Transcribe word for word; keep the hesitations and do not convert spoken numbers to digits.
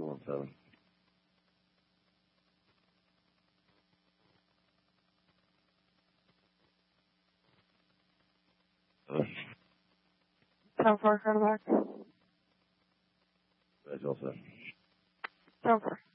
one seven. ten four, quarterback. That's all set. ten four.